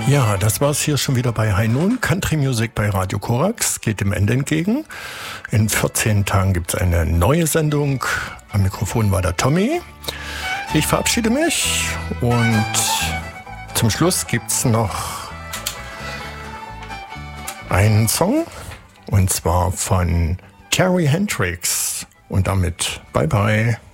Ja, das war's hier schon wieder bei High Noon. Country Music bei Radio Korax geht dem Ende entgegen. In 14 Tagen gibt's eine neue Sendung. Am Mikrofon war der Tommy. Ich verabschiede mich und zum Schluss gibt's noch einen Song und zwar von Carrie Hendricks und damit bye bye.